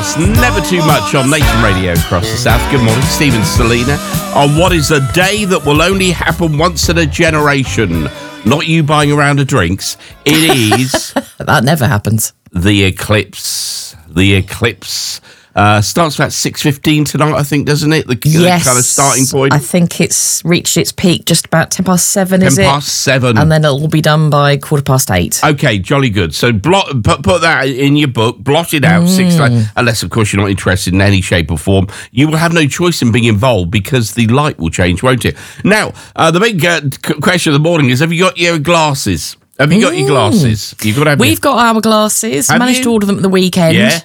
It's Never Too Much on Nation Radio across the South. Good morning, Stephen Selena. On what is a day that will only happen once in a generation. Not you buying a round of drinks. It is... That never happens. The eclipse. The eclipse. Starts about 6:15 tonight, I think, doesn't it? The kind of starting point. I think it's reached its peak just about 7:10, is it? 7:10. And then it'll be done by 8:15. Okay, jolly good. So put that in your book, blot it out, 6 unless, of course, you're not interested in any shape or form. You will have no choice in being involved because the light will change, won't it? Now, the big question of the morning is, have you got your glasses? Have you got your glasses? You've got to have We've got our glasses. Have Managed you? to order them at the weekend. Yeah.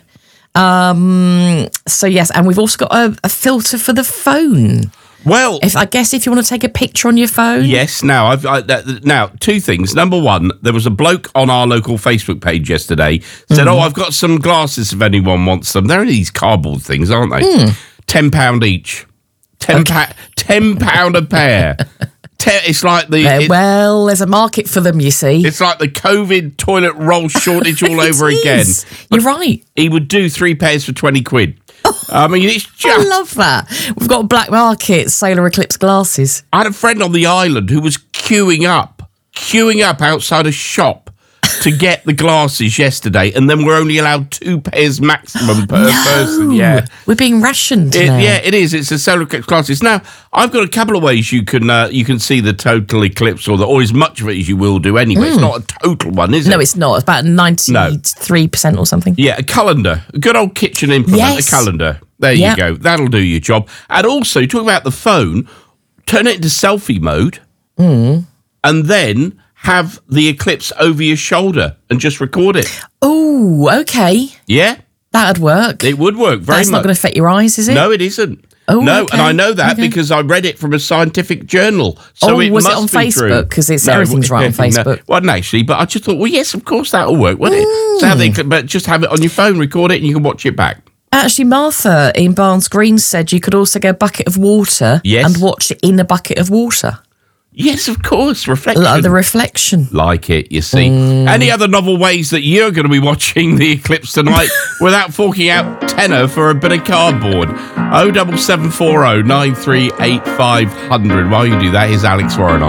So yes, and we've also got a filter for the phone. Well, If you want to take a picture on your phone. yes. Now, now, two things. Number one, there was a bloke on our local Facebook page yesterday said, "Oh, I've got some glasses if anyone wants them." They're these cardboard things, aren't they? £10 each. £10 a pair. It's like Well, there's a market for them, you see. it's like the COVID toilet roll shortage all over It again. is. You're right. He would do 3 pairs for 20 quid. I mean, it's I just... love that. We've got black market solar eclipse glasses. I had a friend on the island who was queuing up outside a shop to get the glasses yesterday, and then we're only allowed 2 pairs maximum per person. Yeah. We're being rationed now. Yeah, it is. It's a solar eclipse glasses. Now, I've got a couple of ways you can see the total eclipse, or as much of it as you will do anyway. It's not a total one, is it? No, it's not. It's about 93% or something. Yeah, a calendar. A good old kitchen implement, Yes. a calendar. There you go. That'll do your job. And also, talk about the phone, turn it into selfie mode, and then have the eclipse over your shoulder and just record it. Oh, okay. Yeah? That'd work. It would work very That's much. not going to affect your eyes, is it? No, it isn't. Oh, no, okay. and I know that because I read it from a scientific journal. So it was it must on be true. Facebook? Because everything's right on Facebook. No, wasn't actually, but I just thought, well, yes, of course that'll work, wouldn't it? So but just have it on your phone, record it, and you can watch it back. Actually, Martha in Barnes Green said you could also get a bucket of water and watch it in a bucket of water. Yes, of course, reflection. Like the reflection. Like it, you see. Any other novel ways that you're going to be watching the eclipse tonight without forking out tenner for a bit of cardboard? 07740 938 500. While you do that, here's Alex Warren.